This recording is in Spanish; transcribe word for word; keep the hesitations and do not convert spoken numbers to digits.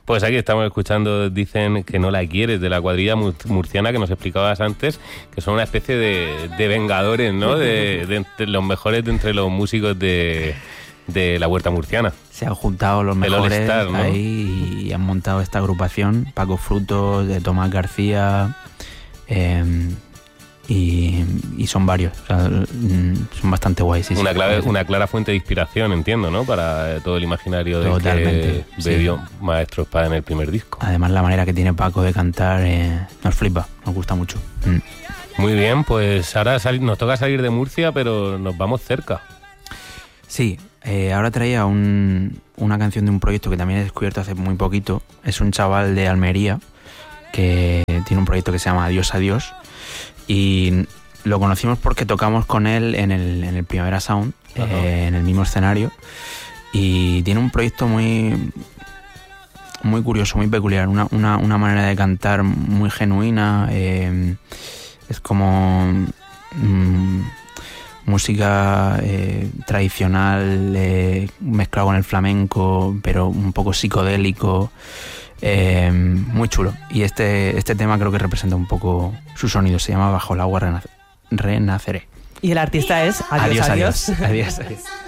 Pues aquí estamos escuchando Dicen que no la quieres, de la cuadrilla murciana que nos explicabas antes, que son una especie de, de vengadores, ¿no? De, de, de los mejores de entre los músicos de, de la huerta murciana. Se han juntado los mejores All-Star, ¿no? Ahí y han montado esta agrupación, Paco Frutos, de Tomás García, eh, y, y son varios, o sea, son bastante guays. Sí, una, sí, clave, una clara fuente de inspiración, entiendo, ¿no? Para todo el imaginario de que bebió sí. Maestro Espada en el primer disco. Además, la manera que tiene Paco de cantar eh, nos flipa, nos gusta mucho. Mm. Muy bien, pues ahora sal- nos toca salir de Murcia, pero nos vamos cerca. Sí, eh, ahora traía un, una canción de un proyecto que también he descubierto hace muy poquito. Es un chaval de Almería que tiene un proyecto que se llama Adiós Adiós. Y lo conocimos porque tocamos con él en el, en el Primavera Sound, eh, en el mismo escenario. Y tiene un proyecto muy, muy curioso, muy peculiar. Una, una, una manera de cantar muy genuina. Eh, es como mmm, música eh, tradicional eh, mezclado con el flamenco, pero un poco psicodélico. Eh, muy chulo. Y este, este tema creo que representa un poco su sonido. Se llama Bajo el agua renace- renaceré. Y el artista es Adiós, adiós. adiós. Adiós, adiós. adiós.